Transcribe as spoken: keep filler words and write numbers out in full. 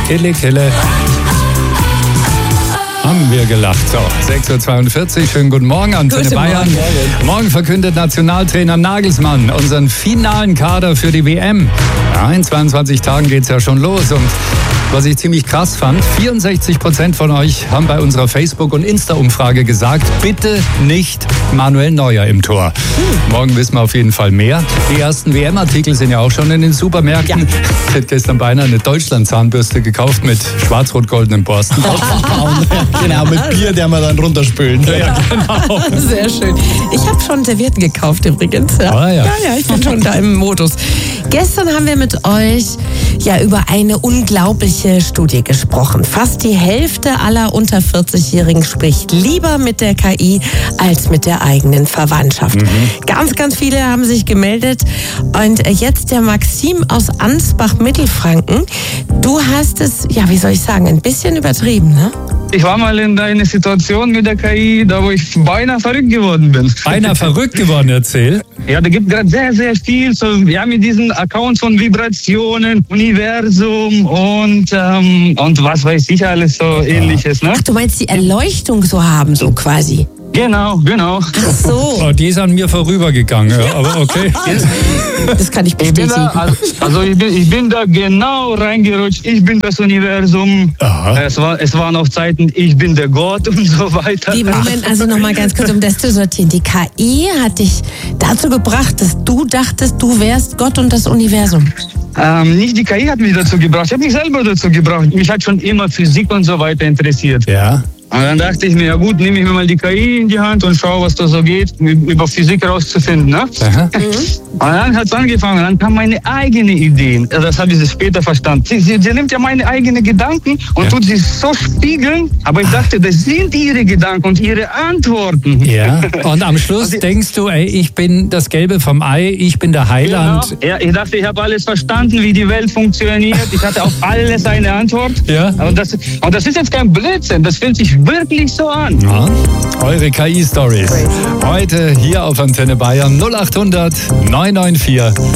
Kille, Kille. Haben wir gelacht. So, sechs Uhr zweiundvierzig, schönen guten Morgen, Antenne Guten Bayern. Morgen. Morgen verkündet Nationaltrainer Nagelsmann unseren finalen Kader für die W M. Ja, in zweiundzwanzig Tagen geht's ja schon los und was ich ziemlich krass fand, vierundsechzig Prozent von euch haben bei unserer Facebook- und Insta-Umfrage gesagt, bitte nicht Manuel Neuer im Tor. Hm. Morgen wissen wir auf jeden Fall mehr. Die ersten W M-Artikel sind ja auch schon in den Supermärkten. Ja. Ich hätte gestern beinahe eine Deutschland-Zahnbürste gekauft mit schwarz-rot-goldenen Borsten. Genau, mit Bier, der man dann runterspülen. Ja, genau. Sehr schön. Ich habe schon Servietten gekauft übrigens. Ja. Ah, ja. ja, ja, ich bin schon da im Modus. Gestern haben wir mit euch ja über eine unglaubliche Studie gesprochen. Fast die Hälfte aller unter vierzig-Jährigen spricht lieber mit der K I als mit der eigenen Verwandtschaft. Mhm. Ganz, ganz viele haben sich gemeldet. Und jetzt der Maxim aus Ansbach-Mittelfranken. Du hast es, ja, wie soll ich sagen, ein bisschen übertrieben, ne? Ich war mal in einer Situation mit der K I, da wo ich beinahe verrückt geworden bin. Beinahe verrückt geworden, erzähl. Ja, da gibt gerade sehr, sehr viel. So, wir haben diesen Account von Vibrationen, Universum und, ähm, und was weiß ich alles so ähnliches. Ne? Ach, du meinst die Erleuchtung so haben, so quasi? Genau, genau. Ach so. Oh, die ist an mir vorübergegangen, ja, aber okay. Das kann ich Ich bin bestätigen. da, also ich bin, ich bin da genau reingerutscht. Ich bin das Universum. Aha. Es war, es waren auch Zeiten, ich bin der Gott und so weiter. Die, Moment, also nochmal ganz kurz, um das zu sortieren. Die K I hat dich dazu gebracht, dass du dachtest, du wärst Gott und das Universum. Ähm, nicht die K I hat mich dazu gebracht, ich habe mich selber dazu gebracht. Mich hat schon immer Physik und so weiter interessiert. Ja. Und dann dachte ich mir, ja gut, nehme ich mir mal die K I in die Hand und schaue, was da so geht, über Physik herauszufinden. Ne? Aha. Und dann hat es angefangen, dann kamen meine eigenen Ideen. Das habe ich später verstanden. Sie, sie, sie nimmt ja meine eigenen Gedanken und Ja. tut sie so spiegeln. Aber ich dachte, das sind ihre Gedanken und ihre Antworten. Ja, und am Schluss Also- denkst du, ey, ich bin das Gelbe vom Ei, ich bin der Heiland. Genau. Ja, ich dachte, ich habe alles verstanden, wie die Welt funktioniert. Ich hatte auf alles eine Antwort. Ja. Und das, und das ist jetzt kein Blödsinn, das fühlt sich wirklich so an. Ja. Eure K I-Stories. Heute hier auf Antenne Bayern null acht hundert neun neun vier